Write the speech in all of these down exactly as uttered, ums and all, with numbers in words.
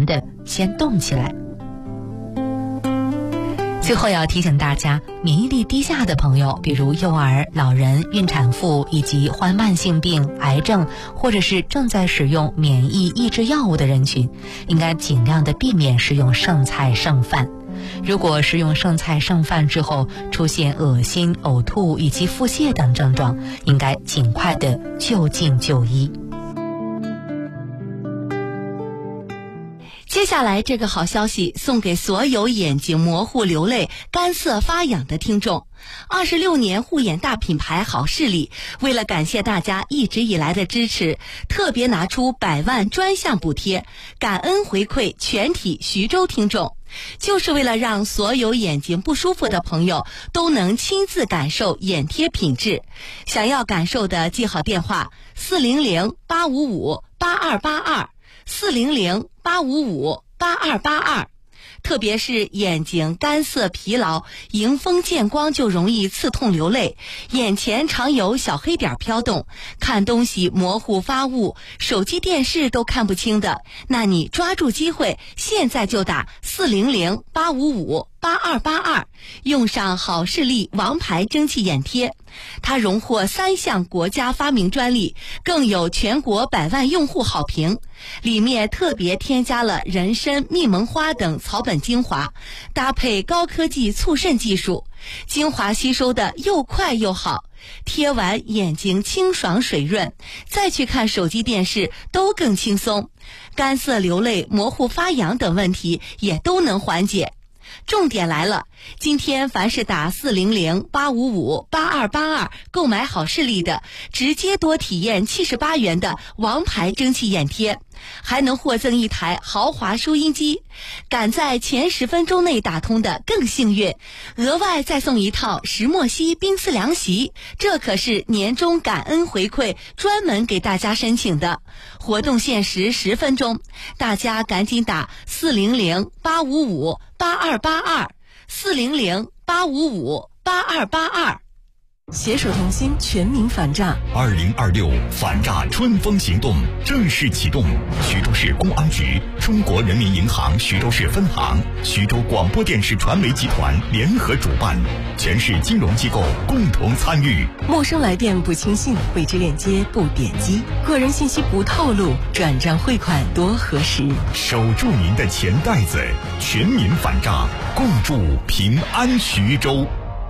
然的先动起来。最后要提醒大家，免疫力低下的朋友，比如幼儿、老人、孕产妇以及患慢性病、癌症或者是正在使用免疫抑制药物的人群，应该尽量的避免食用剩菜剩饭。如果食用剩菜剩饭之后出现恶心、呕吐以及腹泻等症状，应该尽快的就近就医。 接下来这个好消息送给所有眼睛模糊、流泪、干涩发痒的听众。二十六年护眼大品牌好视力，为了感谢大家一直以来的支持，特别拿出百万专项补贴，感恩回馈全体徐州听众，就是为了让所有眼睛不舒服的朋友都能亲自感受眼贴品质。想要感受的记好电话：四零零八五五八二八二，四零零八五五八二八二。特别是眼睛干涩疲劳，迎风见光就容易刺痛流泪，眼前常有小黑点飘动，看东西模糊发雾，手机电视都看不清的，那你抓住机会，现在就打四零零八五五八二八二，用上好视力王牌蒸汽眼贴。它荣获三项国家发明专利，更有全国百万用户好评。里面特别添加了人参、蜜蒙花等草本精华，搭配高科技促渗技术，精华吸收的又快又好，贴完眼睛清爽水润，再去看手机电视都更轻松，干涩流泪、模糊发痒等问题也都能缓解。重点来了，今天凡是打四零零八五五八二八二购买好视力的，直接多体验七十八元的王牌蒸汽眼贴，还能获赠一台豪华收音机。赶在前十分钟内打通的更幸运，额外再送一套石墨烯冰丝凉席，这可是年终感恩回馈，专门给大家申请的。活动限时十分钟，大家赶紧打四零零八五五八二八二，四零零八五五八二八二。 携手同心，全民反诈。 二零二六反诈春风行动正式启动，徐州市公安局、中国人民银行徐州市分行、徐州广播电视传媒集团联合主办，全市金融机构共同参与。 陌生来电不轻信，未知链接不点击，个人信息不透露，转账汇款多核实。 守住您的钱袋子，全民反诈，共筑平安徐州。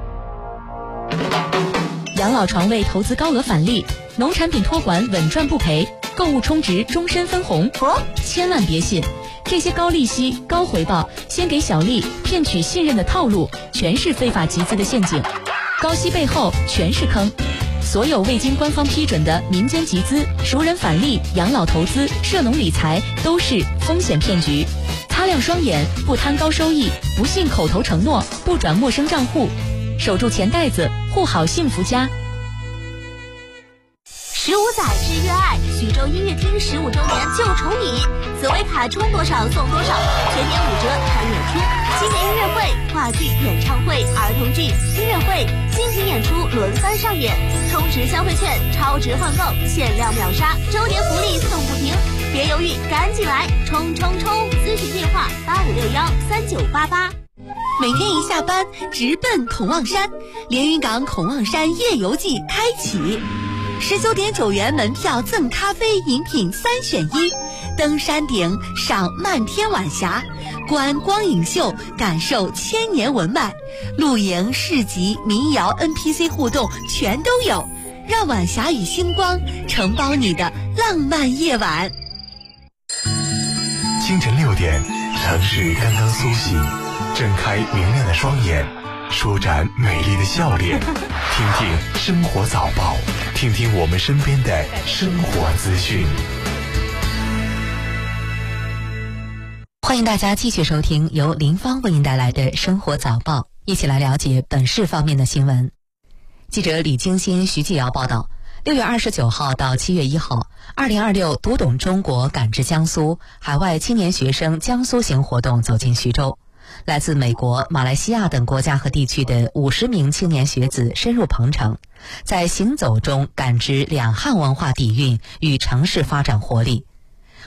养老床位投资高额返利，农产品托管稳赚不赔，购物充值终身分红。哦，千万别信，这些高利息、高回报、先给小利骗取信任的套路，全是非法集资的陷阱。高息背后全是坑。所有未经官方批准的民间集资、熟人返利、养老投资、涉农理财都是风险骗局。擦亮双眼，不贪高收益，不信口头承诺，不转陌生账户。守住钱袋子，护好幸福家。 十五载之约爱，徐州音乐厅十五周年就宠你，紫薇卡充多少送多少，全年五折看热贴。新年音乐会、话剧、演唱会、儿童剧、音乐会、新品演出轮番上演，充值消费券，超值换购，限量秒杀，周年福利送不停，别犹豫，赶紧来冲冲冲！咨询电话八五六幺三九八八。 每天一下班直奔孔望山，连云港孔望山夜游季开启，十九点九元门票赠咖啡饮品三选一，登山顶赏漫天晚霞，观光影秀感受千年文脉，露营市集民谣 N P C 互动全都有，让晚霞与星光承包你的浪漫夜晚。 清晨六点，城市刚刚苏醒，睁开明亮的双眼，舒展美丽的笑脸，听听生活早报，听听我们身边的生活资讯。 欢迎大家继续收听由林芳为您带来的生活早报，一起来了解本市方面的新闻。记者李京新、徐继尧报道，六月二十九号到七月一号，二零二六读懂中国感知江苏海外青年学生江苏行活动走进徐州。来自美国、马来西亚等国家和地区的五十名青年学子深入彭城，在行走中感知两汉文化底蕴与城市发展活力。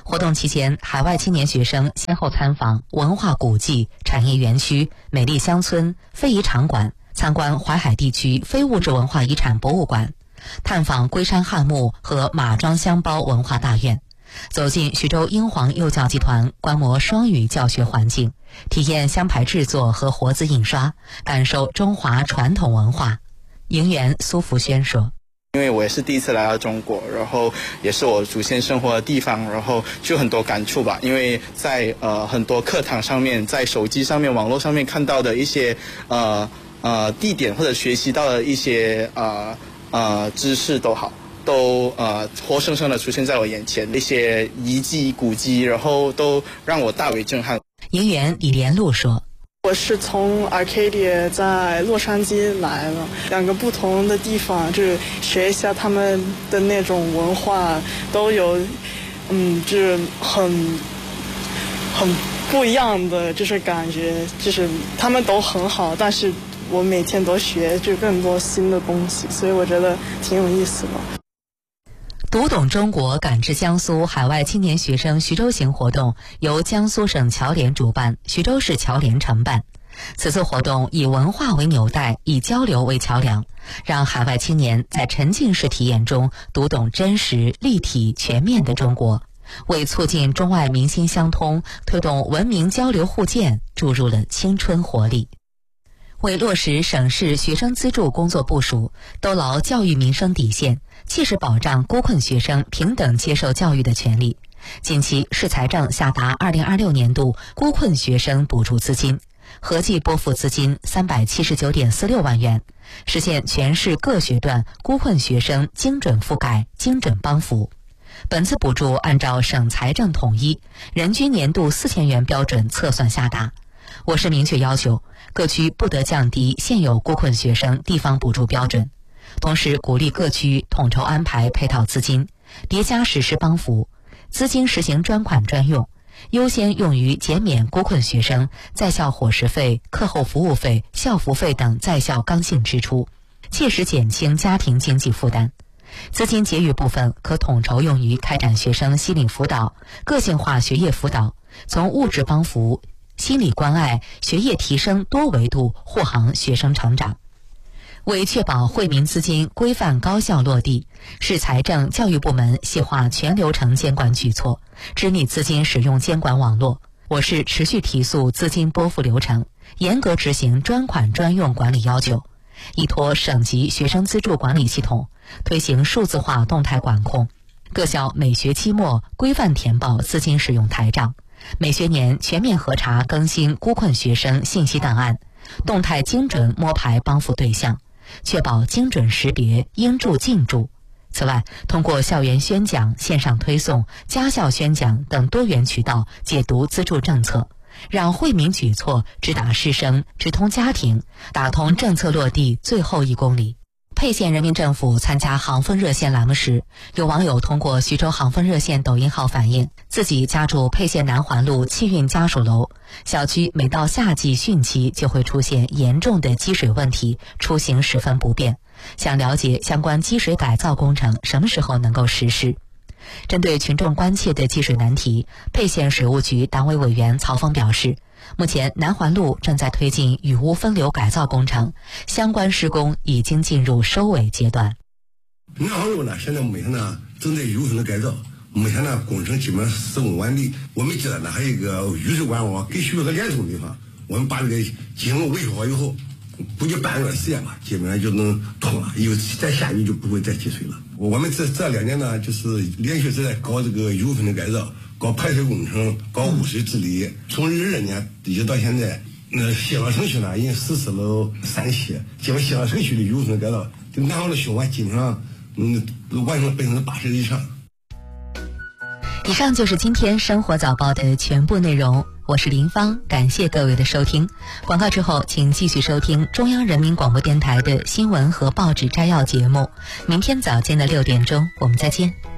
活动期间，海外青年学生先后参访文化古迹、产业园区、美丽乡村、非遗场馆，参观淮海地区非物质文化遗产博物馆，探访龟山汉墓和马庄香包文化大院，走进徐州英皇幼教集团，观摩双语教学环境，体验香牌制作和活字印刷，感受中华传统文化。营员苏福轩说， 因为我也是第一次来到中国，然后也是我祖先生活的地方，然后就很多感触吧。因为在呃很多课堂上面，在手机上面、网络上面看到的一些呃呃地点或者学习到的一些呃呃知识都好，都呃活生生的出现在我眼前，一些遗迹、古迹，然后都让我大为震撼。 营员李连路说， 我是从 Arcadia 在洛杉矶来了，两个不同的地方，就是学一下他们的那种文化，都有，嗯，就是很很不一样的，就是感觉，就是他们都很好，但是我每天都学就更多新的东西，所以我觉得挺有意思的。 读懂中国，感知江苏海外青年学生徐州行活动由江苏省侨联主办，徐州市侨联承办。此次活动以文化为纽带，以交流为桥梁，让海外青年在沉浸式体验中读懂真实、立体、全面的中国，为促进中外民心相通、推动文明交流互鉴注入了青春活力。为落实省市学生资助工作部署，兜牢教育民生底线，切实保障孤困学生平等接受教育的权利，近期市财政下达二零二六年度孤困学生补助资金，合计拨付资金三百七十九点四六万元，实现全市各学段孤困学生精准覆盖、精准帮扶。本次补助按照省财政统一、人均年度四千元标准测算下达。我市明确要求，各区不得降低现有孤困学生地方补助标准，同时鼓励各区统筹安排配套资金，叠加实施帮扶，资金实行专款专用，优先用于减免孤困学生在校伙食费、课后服务费、校服费等在校刚性支出，切实减轻家庭经济负担。资金结余部分可统筹用于开展学生心理辅导、个性化学业辅导，从物质帮扶、心理关爱、学业提升多维度护航学生成长。为确保惠民资金规范高效落地，市财政教育部门细化全流程监管举措，织密资金使用监管网络。我市持续提速资金拨付流程，严格执行专款专用管理要求，依托省级学生资助管理系统，推行数字化动态管控。各校每学期末规范填报资金使用台账，每学年全面核查更新孤困学生信息档案，动态精准摸排帮扶对象，确保精准识别应助尽助。此外，通过校园宣讲、线上推送、家校宣讲等多元渠道解读资助政策，让惠民举措直达师生、直通家庭，打通政策落地最后一公里。沛县人民政府参加航风热线栏目时，有网友通过徐州航风热线抖音号反映，自己家住沛县南环路气运家属楼，小区每到夏季汛期就会出现严重的积水问题，出行十分不便，想了解相关积水改造工程什么时候能够实施。针对群众关切的积水难题，沛县水务局党委委员曹峰表示，目前南环路正在推进雨污分流改造工程，相关施工已经进入收尾阶段。 南环路呢，现在每天呢正在雨污分流改造，目前呢工程基本施工完毕。我们接着呢还有一个雨水管网跟徐州河连通的地方，我们把这个进行维修好以后，估计半个月时间吧，基本上就能通了，以后再下雨就不会再积水了。我们这这两年呢，就是连续在搞这个雨污分流改造，搞排水工程，搞污水治理。从二二年一直到现在，那西河城区呢已经实施了三期，基本西河城区的雨污分流改造，就南方的修完基本上嗯完成了百分之八十以上。 以上就是今天生活早报的全部内容，我是林芳，感谢各位的收听。广告之后，请继续收听中央人民广播电台的新闻和报纸摘要节目。明天早间的六点钟，我们再见。